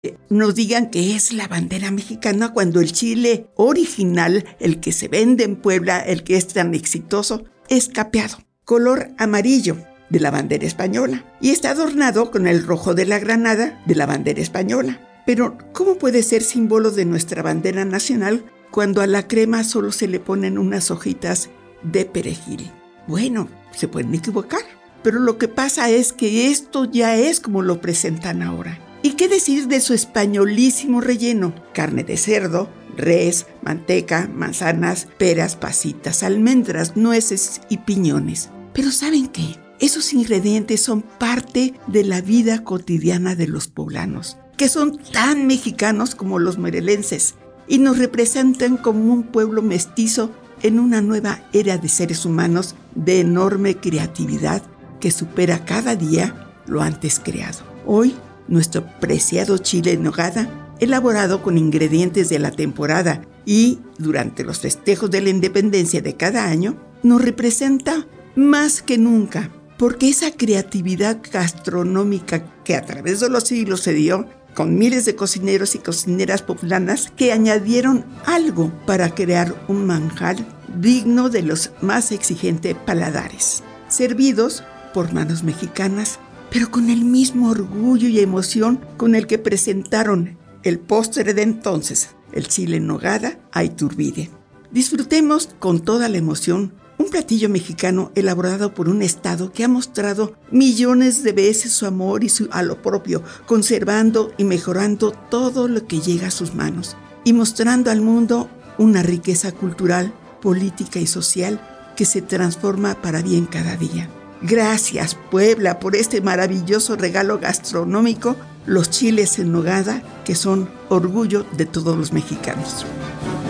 nos digan que es la bandera mexicana cuando el chile original, el que se vende en Puebla, el que es tan exitoso, es capeado, color amarillo de la bandera española, y está adornado con el rojo de la granada de la bandera española. Pero, ¿cómo puede ser símbolo de nuestra bandera nacional cuando a la crema solo se le ponen unas hojitas de perejil? Bueno, se pueden equivocar, pero lo que pasa es que esto ya es como lo presentan ahora. ¿Y qué decir de su españolísimo relleno? Carne de cerdo, res, manteca, manzanas, peras, pasitas, almendras, nueces y piñones. Pero ¿saben qué? Esos ingredientes son parte de la vida cotidiana de los poblanos, que son tan mexicanos como los morelenses y nos representan como un pueblo mestizo en una nueva era de seres humanos de enorme creatividad que supera cada día lo antes creado. Hoy, nuestro preciado chile en nogada, elaborado con ingredientes de la temporada y durante los festejos de la independencia de cada año, nos representa más que nunca, porque esa creatividad gastronómica que a través de los siglos se dio con miles de cocineros y cocineras poblanas que añadieron algo para crear un manjar digno de los más exigentes paladares, servidos por manos mexicanas, pero con el mismo orgullo y emoción con el que presentaron el postre de entonces, el chile en nogada a Iturbide. Disfrutemos con toda la emoción un platillo mexicano elaborado por un estado que ha mostrado millones de veces su amor y a lo propio, conservando y mejorando todo lo que llega a sus manos y mostrando al mundo una riqueza cultural, política y social que se transforma para bien cada día. Gracias, Puebla, por este maravilloso regalo gastronómico, los chiles en nogada, que son orgullo de todos los mexicanos.